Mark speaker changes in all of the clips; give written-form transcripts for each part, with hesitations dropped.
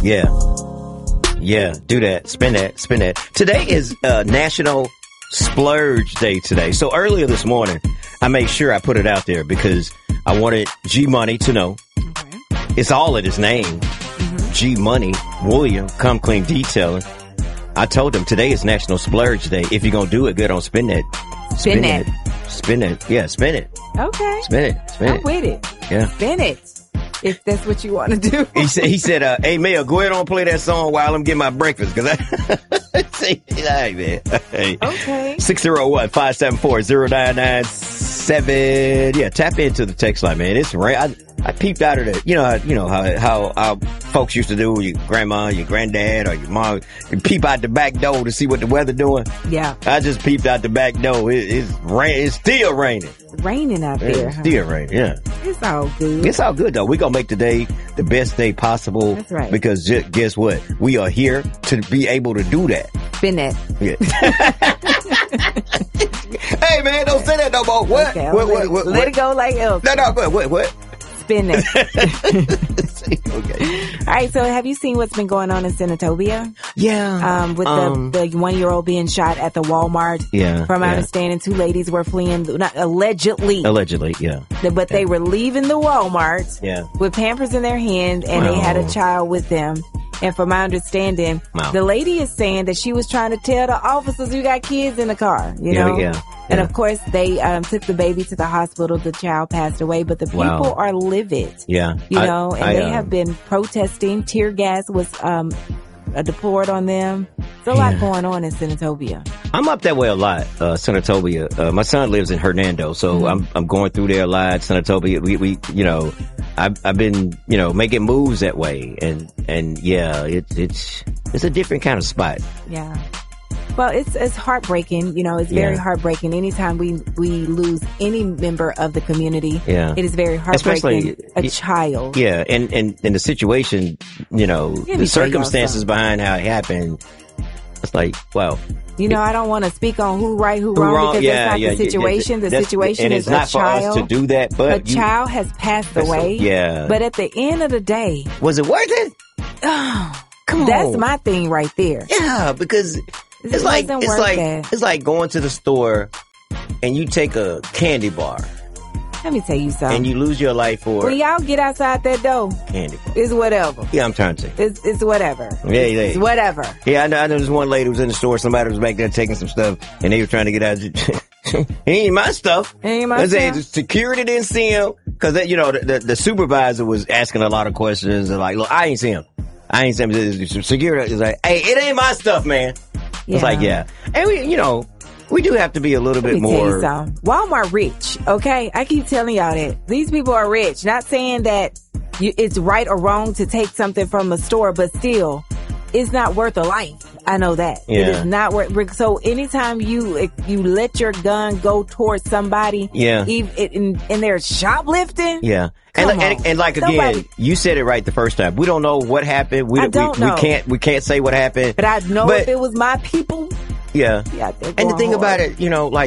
Speaker 1: Yeah. Yeah, do that. Spend that. Today is National Splurge Day today. So earlier this morning, I made sure I put it out there because I wanted G Money to know. Okay. It's all in his name. Mm-hmm. G Money, William, Come Clean Detailing. I told him today is National Splurge Day. If you're going to do it, good on spend it.
Speaker 2: Spend it.
Speaker 1: Spend it. Yeah, spend it.
Speaker 2: Okay.
Speaker 1: Spend it.
Speaker 2: I'm with it.
Speaker 1: Yeah.
Speaker 2: Spend it. If that's what you want to do.
Speaker 1: He said, hey, Mel, go ahead and play that song while I'm getting my breakfast. Cause hey, man. Hey.
Speaker 2: Okay.
Speaker 1: 601-574-0997. Yeah, tap into the text line, man. It's right. I peeped out of the, you know how folks used to do with your grandma, your granddad, or your mom. You peep out the back door to see what the weather doing.
Speaker 2: Yeah.
Speaker 1: I just peeped out the back door. It's still raining.
Speaker 2: Raining out there.
Speaker 1: It's still raining, yeah.
Speaker 2: It's all good.
Speaker 1: It's all good, though. We're going to make today the best day possible.
Speaker 2: That's right.
Speaker 1: Because guess what? We are here to be able to do that.
Speaker 2: Spin that.
Speaker 1: Yeah. Hey, man, don't say that no more. What?
Speaker 2: Okay,
Speaker 1: What?
Speaker 2: Let it go like else.
Speaker 1: No, what?
Speaker 2: Spin it.
Speaker 1: Okay.
Speaker 2: All right, so have you seen what's been going on in Senatobia?
Speaker 1: Yeah.
Speaker 2: With the 1-year-old being shot at the Walmart.
Speaker 1: Yeah.
Speaker 2: From my understanding, 2 ladies were fleeing, allegedly,
Speaker 1: yeah.
Speaker 2: But they were leaving the Walmart with Pampers in their hand, and they had a child with them. And from my understanding, the lady is saying that she was trying to tell the officers, you got kids in the car, you know?
Speaker 1: Yeah.
Speaker 2: And of course, they took the baby to the hospital. The child passed away, but the people are livid.
Speaker 1: Yeah.
Speaker 2: You know, and they have been protesting. Tear gas was deployed on them. There's a lot going on in Senatobia.
Speaker 1: I'm up that way a lot, Senatobia. My son lives in Hernando, so I'm going through there a lot. Senatobia, we you know, I've been, you know, making moves that way, and yeah, it's a different kind of spot.
Speaker 2: Yeah. Well, it's heartbreaking. You know, it's very heartbreaking. Anytime we lose any member of the community, it is very heartbreaking. Especially a child.
Speaker 1: Yeah, and the situation, you know, the circumstances behind how it happened. It's like, wow.
Speaker 2: You know, I don't want to speak on who right, who wrong, because that's not the situation. The situation is a child. And it's not for us
Speaker 1: to do that, but
Speaker 2: a child has passed away.
Speaker 1: But
Speaker 2: at the end of the day,
Speaker 1: was it worth it?
Speaker 2: Oh, come on. That's my thing right there.
Speaker 1: Yeah, because it's like going to the store and you take a candy bar.
Speaker 2: Let me tell you something.
Speaker 1: And you lose your life for
Speaker 2: when y'all get outside that door,
Speaker 1: candy bar.
Speaker 2: It's whatever.
Speaker 1: Yeah, I'm trying to.
Speaker 2: It's whatever.
Speaker 1: Yeah.
Speaker 2: It's whatever.
Speaker 1: Yeah, I know there's one lady who was in the store. Somebody was back there taking some stuff, and they were trying to get out. It ain't my stuff. Security didn't see him because the supervisor was asking a lot of questions and like, look, I ain't see him. Security is like, hey, it ain't my stuff, man. Yeah. It's like, yeah, and we do have to be a little bit more.
Speaker 2: Walmart rich, okay? I keep telling y'all that. These people are rich. Not saying that it's right or wrong to take something from a store, but still, it's not worth a life. I know that.
Speaker 1: Yeah.
Speaker 2: It is not worth. So anytime you let your gun go towards somebody, and they're shoplifting,
Speaker 1: and like again, you said it right the first time. We don't know what happened. We don't know. We can't say what happened.
Speaker 2: But I know if it was my people.
Speaker 1: Yeah. And the thing about it,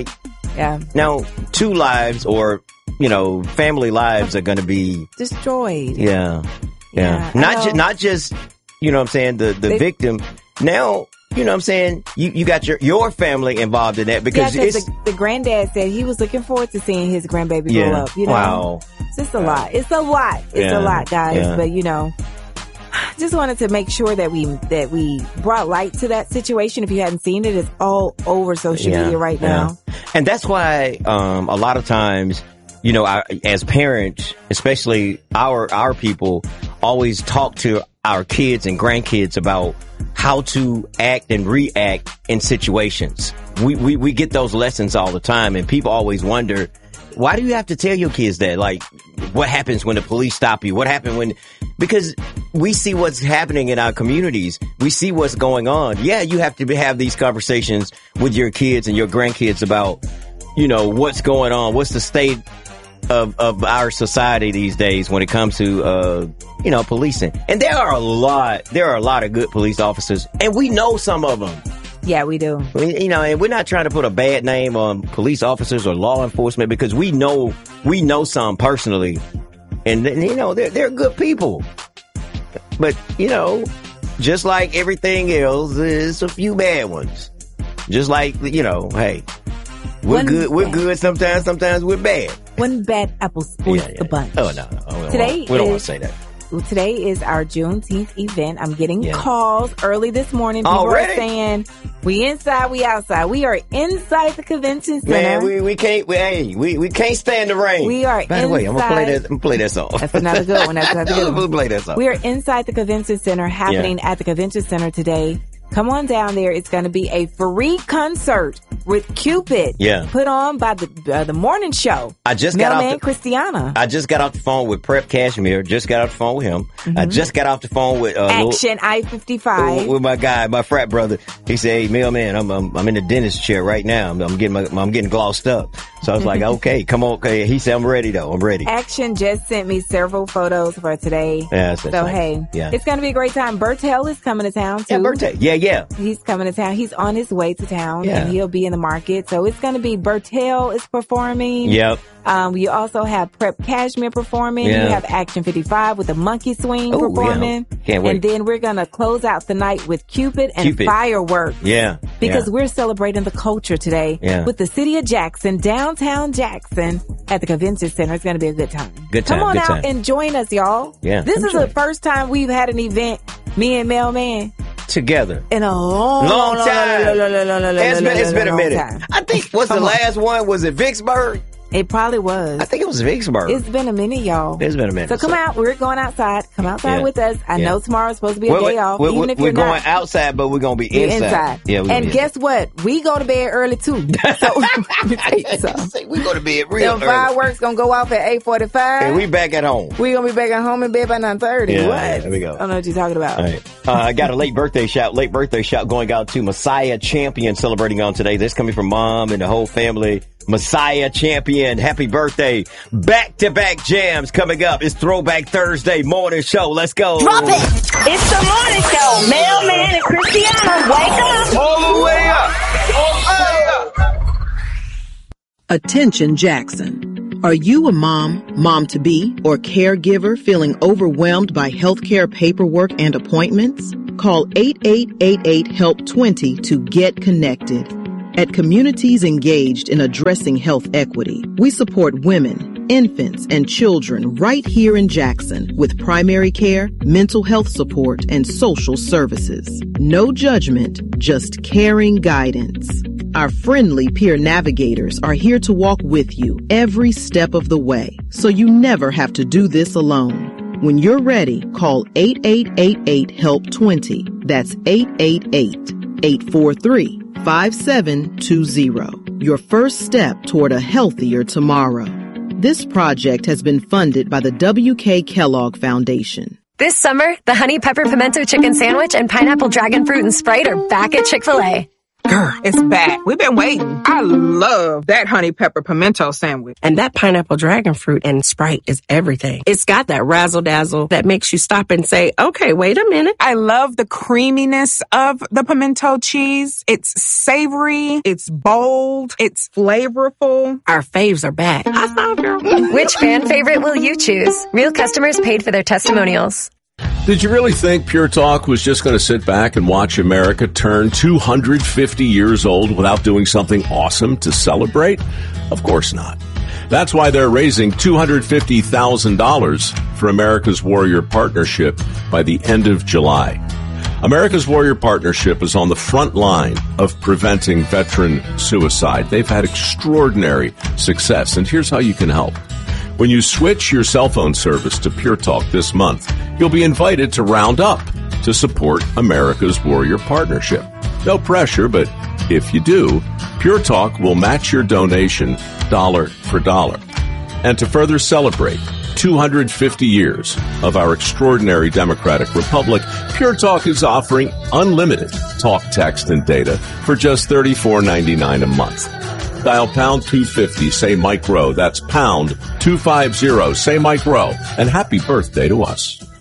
Speaker 1: now 2 lives or, family lives are going to be
Speaker 2: destroyed.
Speaker 1: Yeah. Not just, what I'm saying, the victim. Now, what I'm saying, you got your family involved in that because
Speaker 2: the granddad said he was looking forward to seeing his grandbaby grow up.
Speaker 1: Wow.
Speaker 2: It's just a lot. It's a lot. It's a lot, guys. Yeah. But just wanted to make sure that we brought light to that situation. If you hadn't seen it, it's all over social media right now.
Speaker 1: And that's why a lot of times, as parents, especially our people, always talk to our kids and grandkids about how to act and react in situations. We get those lessons all the time, and people always wonder, why do you have to tell your kids that? Like, what happens when the police stop you? What happened because we see what's happening in our communities. We see what's going on. Yeah, you have to have these conversations with your kids and your grandkids about, what's going on. What's the state of our society these days when it comes to, policing. And there are a lot of good police officers, and we know some of them.
Speaker 2: Yeah, we do.
Speaker 1: And we're not trying to put a bad name on police officers or law enforcement because we know some personally, and they're good people. But just like everything else, there's a few bad ones. Just like, hey, we're good sometimes. Sometimes we're bad.
Speaker 2: One bad apple spoils the bunch.
Speaker 1: Oh, no. We don't want to say that.
Speaker 2: Today is our Juneteenth event. I'm getting calls early this morning. People are saying, we inside, we outside. We are inside the convention center.
Speaker 1: Man, we can't stand the rain.
Speaker 2: We are
Speaker 1: By the way, I'm gonna play that song.
Speaker 2: That's another good one.
Speaker 1: I'm gonna play that song.
Speaker 2: We are inside the convention center, happening at the convention center today. Come on down there. It's going to be a free concert with Cupid.
Speaker 1: Yeah.
Speaker 2: Put on by the morning show. Mailman Christiana.
Speaker 1: I just got off the phone with Prep Cashmere. Just got off the phone with him. Mm-hmm. I just got off the phone with
Speaker 2: Action I-55
Speaker 1: with my guy, my frat brother. He said, "Hey, Mailman, I'm in the dentist chair right now. I'm getting glossed up." So I was like, "Okay, come on." Okay. He said, "I'm ready though. I'm ready."
Speaker 2: Action just sent me several photos for today.
Speaker 1: Yeah.
Speaker 2: So hey, it's going to be a great time. Bertel is coming to town too.
Speaker 1: Yeah, Bertel. Yeah.
Speaker 2: He's coming to town. He's on his way to town, and he'll be in the market. So it's going to be Bertel is performing.
Speaker 1: Yep.
Speaker 2: You also have Prep Cashmere performing.
Speaker 1: Yeah.
Speaker 2: You have Action 55 with the Monkey Swing performing.
Speaker 1: Yeah. Can't wait.
Speaker 2: And then we're going to close out the night with Cupid and Fireworks.
Speaker 1: Yeah.
Speaker 2: Because we're celebrating the culture today with the city of Jackson, downtown Jackson, at the convention center. It's going to be a good time.
Speaker 1: Come
Speaker 2: on out and join us, y'all.
Speaker 1: Yeah.
Speaker 2: This is the first time we've had an event, me and Mailman,
Speaker 1: together
Speaker 2: in a long
Speaker 1: time. It's been a minute.
Speaker 2: Time.
Speaker 1: I think the last one? Was it Vicksburg?
Speaker 2: It probably was.
Speaker 1: I think it was Vicksburg.
Speaker 2: It's been a minute, y'all.
Speaker 1: It's been a minute.
Speaker 2: So come out. We're going outside. Come outside with us. I know tomorrow's supposed to be a day off. Even if
Speaker 1: we're
Speaker 2: you're
Speaker 1: going outside, but we're going to be inside.
Speaker 2: Yeah, and guess what? We go to bed early too. So let me tell you something.
Speaker 1: We go to bed real early.
Speaker 2: Fireworks going to go off at 8:45.
Speaker 1: And we back at home.
Speaker 2: We're going to be back at home in bed by 9:30.
Speaker 1: Yeah,
Speaker 2: what?
Speaker 1: There we go.
Speaker 2: I don't know what you're talking about.
Speaker 1: All right. I got a late birthday shout going out to Messiah Champion celebrating on today. This coming from Mom and the whole family. Messiah Champion, happy birthday. Back-to-back jams coming up. It's Throwback Thursday morning show. Let's go.
Speaker 3: Drop it. It's the morning show. Mailman and Christiana, wake up.
Speaker 1: All the way up.
Speaker 4: Attention, Jackson. Are you a mom-to-be, or caregiver feeling overwhelmed by healthcare paperwork and appointments? Call 8888-HELP-20 to get connected. At Communities Engaged in Addressing Health Equity, we support women, infants, and children right here in Jackson with primary care, mental health support, and social services. No judgment, just caring guidance. Our friendly peer navigators are here to walk with you every step of the way, so you never have to do this alone. When you're ready, call 8888-HELP-20. That's 888-843-5720. Your first step toward a healthier tomorrow. This project has been funded by the W.K. Kellogg Foundation.
Speaker 5: This summer, the Honey Pepper Pimento Chicken Sandwich and Pineapple Dragon Fruit and Sprite are back at Chick-fil-A.
Speaker 6: Girl, it's back. We've been waiting. I love that honey pepper pimento sandwich.
Speaker 7: And that pineapple dragon fruit and Sprite is everything. It's got that razzle dazzle that makes you stop and say, okay, wait a minute.
Speaker 6: I love the creaminess of the pimento cheese. It's savory. It's bold. It's flavorful.
Speaker 7: Our faves are back. High five, girl.
Speaker 5: Which fan favorite will you choose? Real customers paid for their testimonials.
Speaker 8: Did you really think Pure Talk was just going to sit back and watch America turn 250 years old without doing something awesome to celebrate? Of course not. That's why they're raising $250,000 for America's Warrior Partnership by the end of July. America's Warrior Partnership is on the front line of preventing veteran suicide. They've had extraordinary success, and here's how you can help. When you switch your cell phone service to Pure Talk this month, you'll be invited to round up to support America's Warrior Partnership. No pressure, but if you do, Pure Talk will match your donation dollar for dollar. And to further celebrate 250 years of our extraordinary democratic republic, Pure Talk is offering unlimited talk, text, and data for just $34.99 a month. Dial pound 250, say Mike Rowe. That's pound 250, say Mike Rowe. And happy birthday to us.